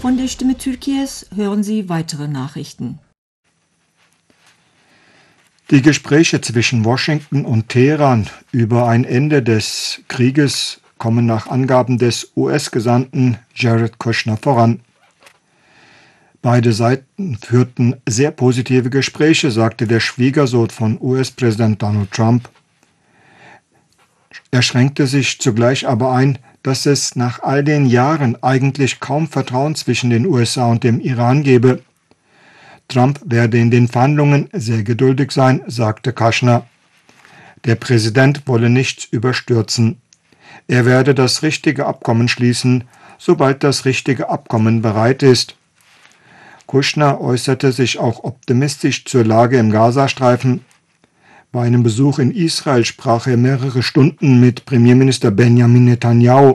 Von der Stimme Türkiye's hören Sie weitere Nachrichten. Die Gespräche zwischen Washington und Teheran über ein Ende des Krieges kommen nach Angaben des US-Gesandten Jared Kushner voran. Beide Seiten führten sehr positive Gespräche, sagte der Schwiegersohn von US-Präsident Donald Trump. Er schränkte sich zugleich aber ein, dass es nach all den Jahren eigentlich kaum Vertrauen zwischen den USA und dem Iran gebe. Trump werde in den Verhandlungen sehr geduldig sein, sagte Kushner. Der Präsident wolle nichts überstürzen. Er werde das richtige Abkommen schließen, sobald das richtige Abkommen bereit ist. Kushner äußerte sich auch optimistisch zur Lage im Gazastreifen. Bei einem Besuch in Israel sprach er mehrere Stunden mit Premierminister Benjamin Netanyahu.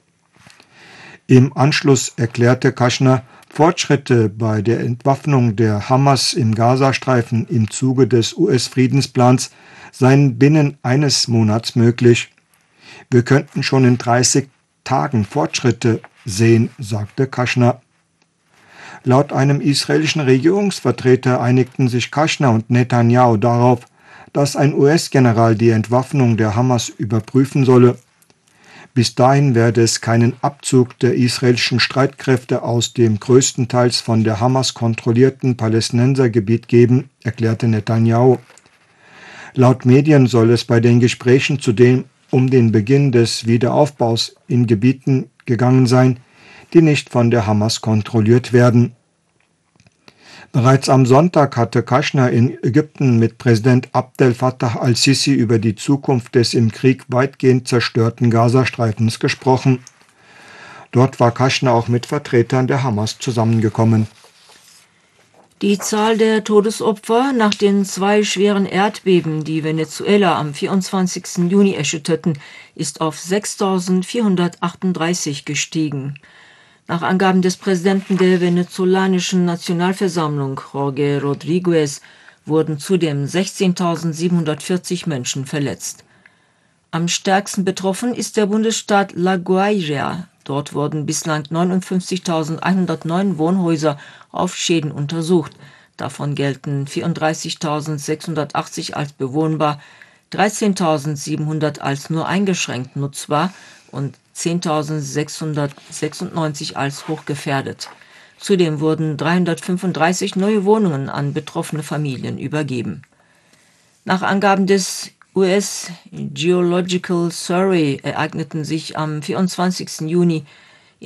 Im Anschluss erklärte Kushner, Fortschritte bei der Entwaffnung der Hamas im Gazastreifen im Zuge des US-Friedensplans seien binnen eines Monats möglich. Wir könnten schon in 30 Tagen Fortschritte sehen, sagte Kushner. Laut einem israelischen Regierungsvertreter einigten sich Kushner und Netanyahu darauf, dass ein US-General die Entwaffnung der Hamas überprüfen solle. Bis dahin werde es keinen Abzug der israelischen Streitkräfte aus dem größtenteils von der Hamas kontrollierten Palästinensergebiet geben, erklärte Netanyahu. Laut Medien soll es bei den Gesprächen zudem um den Beginn des Wiederaufbaus in Gebieten gegangen sein, die nicht von der Hamas kontrolliert werden. Bereits am Sonntag hatte Kushner in Ägypten mit Präsident Abdel Fattah al-Sisi über die Zukunft des im Krieg weitgehend zerstörten Gazastreifens gesprochen. Dort war Kushner auch mit Vertretern der Hamas zusammengekommen. Die Zahl der Todesopfer nach den 2 schweren Erdbeben, die Venezuela am 24. Juni erschütterten, ist auf 6.438 gestiegen. Nach Angaben des Präsidenten der venezolanischen Nationalversammlung, Jorge Rodríguez, wurden zudem 16.740 Menschen verletzt. Am stärksten betroffen ist der Bundesstaat La Guaira. Dort wurden bislang 59.109 Wohnhäuser auf Schäden untersucht. Davon gelten 34.680 als bewohnbar, 13.700 als nur eingeschränkt nutzbar und 10.696 als hochgefährdet. Zudem wurden 335 neue Wohnungen an betroffene Familien übergeben. Nach Angaben des US Geological Survey ereigneten sich am 24. Juni